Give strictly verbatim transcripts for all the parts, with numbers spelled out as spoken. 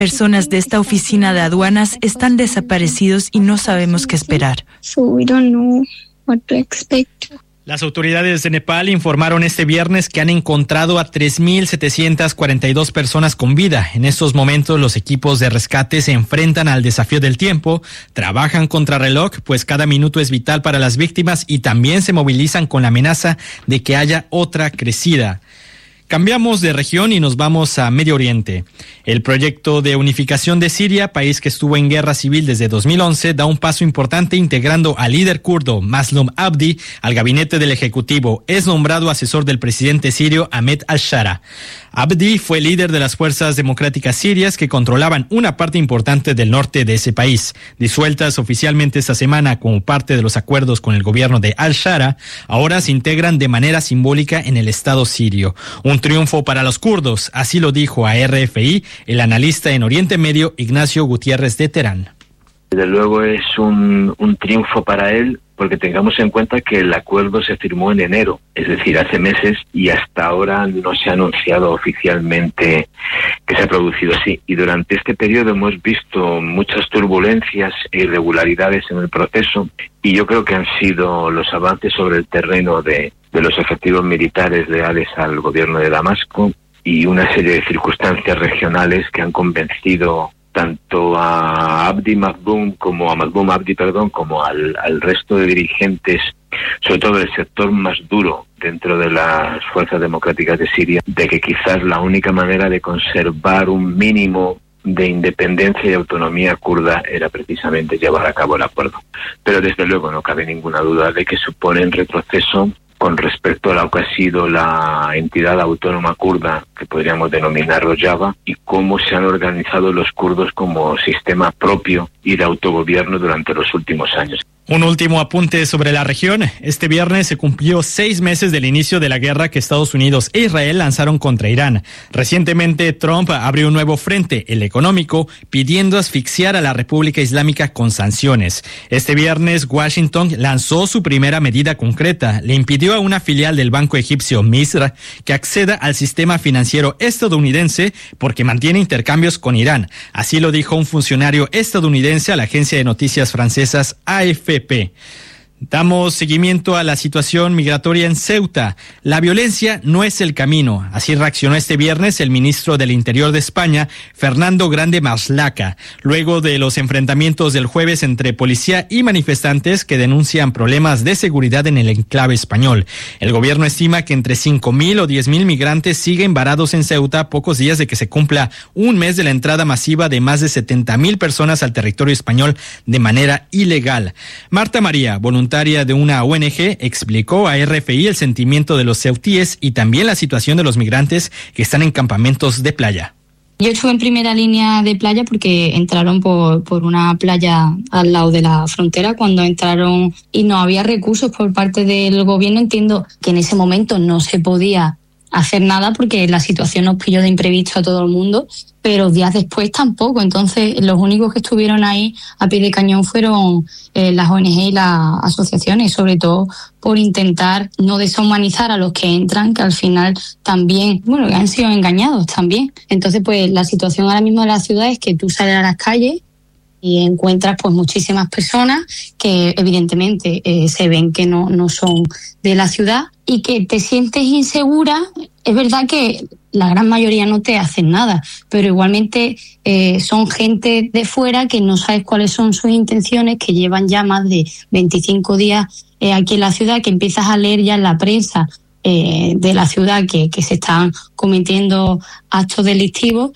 Personas de esta oficina de aduanas están desaparecidos y no sabemos qué esperar. So we don't know what to expect. Las autoridades de Nepal informaron este viernes que han encontrado a tres mil setecientas cuarenta y dos personas con vida. En estos momentos los equipos de rescate se enfrentan al desafío del tiempo, trabajan contra reloj, pues cada minuto es vital para las víctimas y también se movilizan con la amenaza de que haya otra crecida. Cambiamos de región y nos vamos a Medio Oriente. El proyecto de unificación de Siria, país que estuvo en guerra civil desde dos mil once, da un paso importante integrando al líder kurdo Maslum Abdi al gabinete del Ejecutivo. Es nombrado asesor del presidente sirio Ahmed al-Shara. Abdi fue líder de las fuerzas democráticas sirias que controlaban una parte importante del norte de ese país. Disueltas oficialmente esta semana como parte de los acuerdos con el gobierno de al-Shara, ahora se integran de manera simbólica en el Estado sirio. Un triunfo para los kurdos, así lo dijo a R F I el analista en Oriente Medio Ignacio Gutiérrez de Teherán. Desde luego es un, un triunfo para él, porque tengamos en cuenta que el acuerdo se firmó en enero, es decir, hace meses, y hasta ahora no se ha anunciado oficialmente que se ha producido así. Y durante este periodo hemos visto muchas turbulencias e irregularidades en el proceso, y yo creo que han sido los avances sobre el terreno de, de los efectivos militares leales al gobierno de Damasco y una serie de circunstancias regionales que han convencido tanto a Abdi Mazloum como a Mazloum Abdi, perdón, como al, al resto de dirigentes, sobre todo del sector más duro dentro de las fuerzas democráticas de Siria, de que quizás la única manera de conservar un mínimo de independencia y autonomía kurda era precisamente llevar a cabo el acuerdo. Pero desde luego no cabe ninguna duda de que supone un retroceso con respecto a lo que ha sido la entidad autónoma kurda, que podríamos denominar Rojava, y cómo se han organizado los kurdos como sistema propio y de autogobierno durante los últimos años. Un último apunte sobre la región. Este viernes se cumplió seis meses del inicio de la guerra que Estados Unidos e Israel lanzaron contra Irán. Recientemente, Trump abrió un nuevo frente, el económico, pidiendo asfixiar a la República Islámica con sanciones. Este viernes, Washington lanzó su primera medida concreta. Le impidió a una filial del banco egipcio Misr que acceda al sistema financiero estadounidense porque mantiene intercambios con Irán. Así lo dijo un funcionario estadounidense a la agencia de noticias francesas A F P. Damos seguimiento a la situación migratoria en Ceuta. La violencia no es el camino. Así reaccionó este viernes el ministro del Interior de España, Fernando Grande Marlaska, luego de los enfrentamientos del jueves entre policía y manifestantes que denuncian problemas de seguridad en el enclave español. El gobierno estima que entre cinco mil o diez mil migrantes siguen varados en Ceuta a pocos días de que se cumpla un mes de la entrada masiva de más de setenta mil personas al territorio español de manera ilegal. Marta María, voluntaria de una O N G, explicó a R F I el sentimiento de los ceutíes y también la situación de los migrantes que están en campamentos de playa. Yo estuve en primera línea de playa porque entraron por, por una playa al lado de la frontera cuando entraron y no había recursos por parte del gobierno. Entiendo que en ese momento no se podía hacer nada porque la situación nos pilló de imprevisto a todo el mundo, pero días después tampoco. Entonces los únicos que estuvieron ahí a pie de cañón fueron eh, las O N G y las asociaciones, sobre todo por intentar no deshumanizar a los que entran, que al final también, bueno, han sido engañados también. Entonces pues la situación ahora mismo de la ciudad es que tú sales a las calles y encuentras pues muchísimas personas que evidentemente eh, se ven que no, no son de la ciudad y que te sientes insegura. Es verdad que la gran mayoría no te hacen nada, pero igualmente eh, son gente de fuera que no sabes cuáles son sus intenciones, que llevan ya más de veinticinco días eh, aquí en la ciudad, que empiezas a leer ya en la prensa eh, de la ciudad que, que se están cometiendo actos delictivos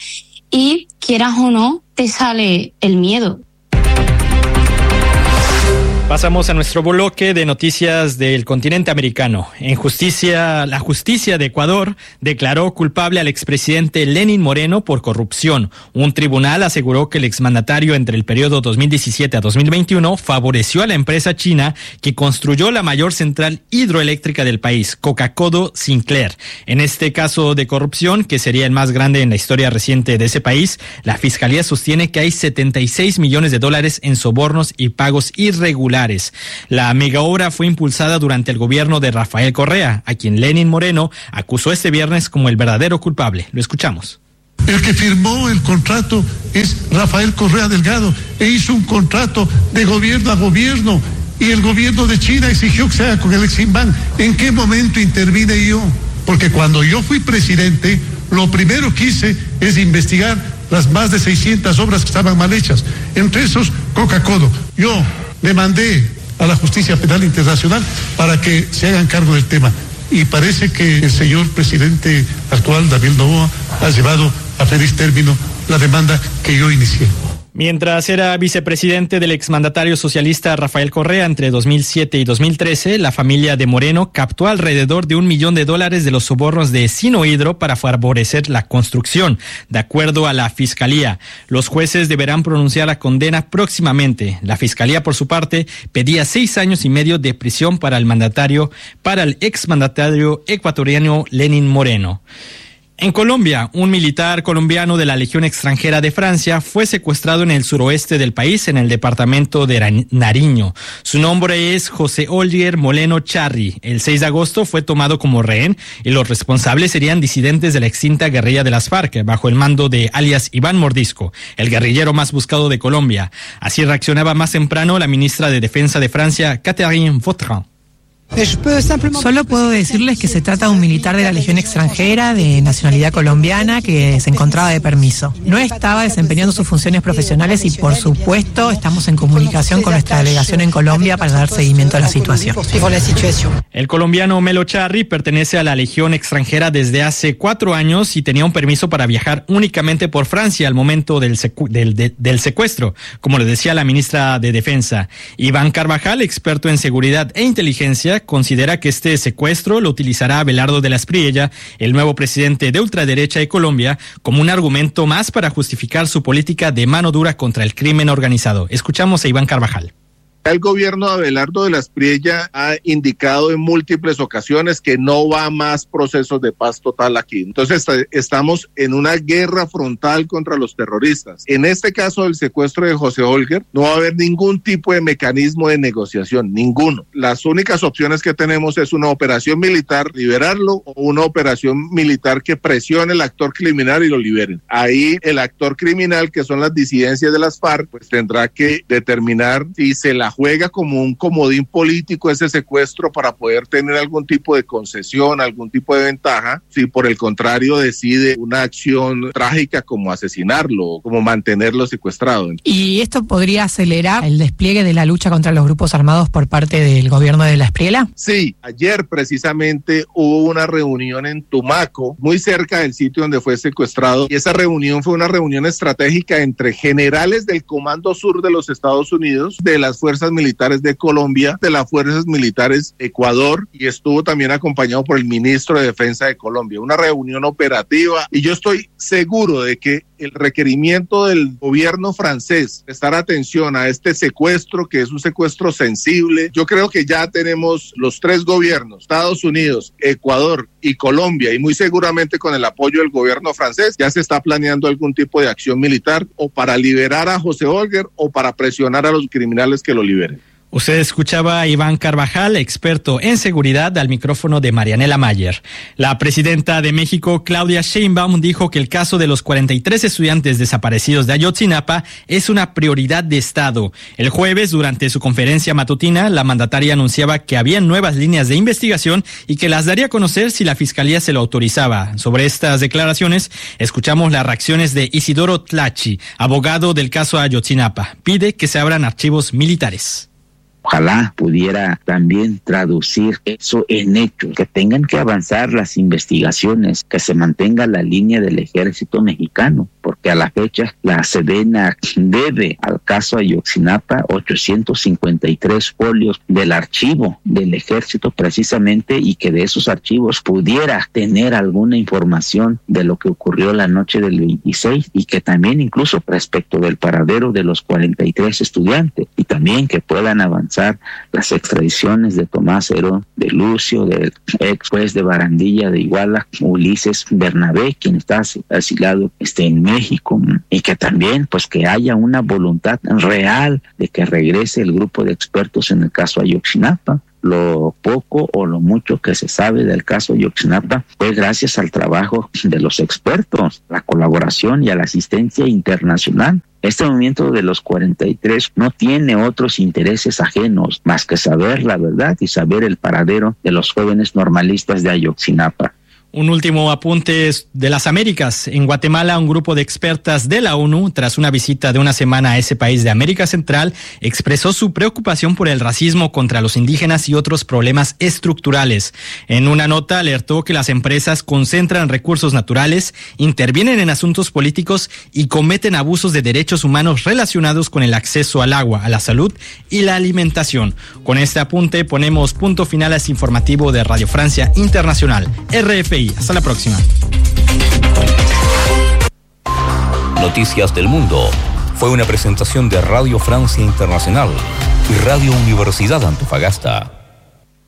y quieras o no, te sale el miedo. Pasamos a nuestro bloque de noticias del continente americano. En justicia, la justicia de Ecuador declaró culpable al expresidente Lenín Moreno por corrupción. Un tribunal aseguró que el exmandatario entre el periodo dos mil diecisiete a dos mil veintiuno favoreció a la empresa china que construyó la mayor central hidroeléctrica del país, Coca-Codo Sinclair. En este caso de corrupción, que sería el más grande en la historia reciente de ese país, la fiscalía sostiene que hay setenta y seis millones de dólares en sobornos y pagos irregulares. La megaobra fue impulsada durante el gobierno de Rafael Correa, a quien Lenín Moreno acusó este viernes como el verdadero culpable. Lo escuchamos. El que firmó el contrato es Rafael Correa Delgado e hizo un contrato de gobierno a gobierno y el gobierno de China exigió que se haga con el Eximbank. ¿En qué momento intervine yo? Porque cuando yo fui presidente, lo primero que hice es investigar las más de seiscientas obras que estaban mal hechas, entre esos Coca-Cola. Yo demandé a la Justicia Penal Internacional para que se hagan cargo del tema. Y parece que el señor presidente actual, David Noboa, ha llevado a feliz término la demanda que yo inicié. Mientras era vicepresidente del exmandatario socialista Rafael Correa entre dos mil siete y dos mil trece, la familia de Moreno captó alrededor de un millón de dólares de los sobornos de Sinohydro para favorecer la construcción. De acuerdo a la Fiscalía, los jueces deberán pronunciar la condena próximamente. La Fiscalía, por su parte, pedía seis años y medio de prisión para el mandatario, para el exmandatario ecuatoriano Lenín Moreno. En Colombia, un militar colombiano de la Legión Extranjera de Francia fue secuestrado en el suroeste del país, en el departamento de Nariño. Su nombre es José Olger Moleno Charri. El seis de agosto fue tomado como rehén y los responsables serían disidentes de la extinta guerrilla de las FARC, bajo el mando de alias Iván Mordisco, el guerrillero más buscado de Colombia. Así reaccionaba más temprano la ministra de Defensa de Francia, Catherine Vautrin. Solo puedo decirles que se trata de un militar de la Legión Extranjera de nacionalidad colombiana que se encontraba de permiso. No estaba desempeñando sus funciones profesionales y, por supuesto, estamos en comunicación con nuestra delegación en Colombia para dar seguimiento a la situación. El colombiano Melo Charri pertenece a la Legión Extranjera desde hace cuatro años y tenía un permiso para viajar únicamente por Francia al momento del, secu- del, de, del secuestro, como le decía la ministra de Defensa. Iván Carvajal, experto en seguridad e inteligencia, considera que este secuestro lo utilizará Abelardo de la Espriella, el nuevo presidente de ultraderecha de Colombia, como un argumento más para justificar su política de mano dura contra el crimen organizado. Escuchamos a Iván Carvajal. El gobierno de Abelardo de la Espriella ha indicado en múltiples ocasiones que no va a más procesos de paz total aquí. Entonces estamos en una guerra frontal contra los terroristas. En este caso del secuestro de José Olger, no va a haber ningún tipo de mecanismo de negociación, ninguno. Las únicas opciones que tenemos es una operación militar, liberarlo, o una operación militar que presione al actor criminal y lo liberen. Ahí el actor criminal, que son las disidencias de las FARC, pues tendrá que determinar si se la juega como un comodín político ese secuestro para poder tener algún tipo de concesión, algún tipo de ventaja, si por el contrario decide una acción trágica como asesinarlo, como mantenerlo secuestrado. ¿Y esto podría acelerar el despliegue de la lucha contra los grupos armados por parte del gobierno de la Espriella? Sí, ayer precisamente hubo una reunión en Tumaco, muy cerca del sitio donde fue secuestrado, y esa reunión fue una reunión estratégica entre generales del Comando Sur de los Estados Unidos, de las fuerzas militares de Colombia, de las fuerzas militares de Ecuador, y estuvo también acompañado por el ministro de Defensa de Colombia. Una reunión operativa, y yo estoy seguro de que el requerimiento del gobierno francés, prestar atención a este secuestro, que es un secuestro sensible. Yo creo que ya tenemos los tres gobiernos, Estados Unidos, Ecuador y Colombia, y muy seguramente con el apoyo del gobierno francés, ya se está planeando algún tipo de acción militar, o para liberar a José Olger, o para presionar a los criminales que lo liberen. Usted escuchaba a Iván Carvajal, experto en seguridad, al micrófono de Marianela Mayer. La presidenta de México, Claudia Sheinbaum, dijo que el caso de los cuarenta y tres estudiantes desaparecidos de Ayotzinapa es una prioridad de Estado. El jueves, durante su conferencia matutina, la mandataria anunciaba que había nuevas líneas de investigación y que las daría a conocer si la Fiscalía se lo autorizaba. Sobre estas declaraciones, escuchamos las reacciones de Isidoro Tlachi, abogado del caso Ayotzinapa. Pide que se abran archivos militares. Ojalá pudiera también traducir eso en hechos, que tengan que avanzar las investigaciones, que se mantenga la línea del ejército mexicano, porque a la fecha la Sedena debe al caso Ayotzinapa ochocientos cincuenta y tres folios del archivo del ejército precisamente, y que de esos archivos pudiera tener alguna información de lo que ocurrió la noche del veintiséis, y que también incluso respecto del paradero de los cuarenta y tres estudiantes, y también que puedan avanzar las extradiciones de Tomás Herón, de Lucio, del ex juez de Barandilla de Iguala, Ulises Bernabé, quien está asilado este, en México, y que también pues que haya una voluntad real de que regrese el grupo de expertos en el caso Ayotzinapa. lo poco o lo mucho que se sabe del caso Ayotzinapa fue gracias al trabajo de los expertos, la colaboración y a la asistencia internacional. Este movimiento de los cuarenta y tres no tiene otros intereses ajenos más que saber la verdad y saber el paradero de los jóvenes normalistas de Ayotzinapa. Un último apunte de las Américas. En Guatemala, un grupo de expertas de la ONU, tras una visita de una semana a ese país de América Central, expresó su preocupación por el racismo contra los indígenas y otros problemas estructurales. En una nota alertó que las empresas concentran recursos naturales, intervienen en asuntos políticos y cometen abusos de derechos humanos relacionados con el acceso al agua, a la salud y la alimentación. Con este apunte ponemos punto final a este informativo de Radio Francia Internacional, R F I. Hasta la próxima. Noticias del Mundo fue una presentación de Radio Francia Internacional y Radio Universidad Antofagasta.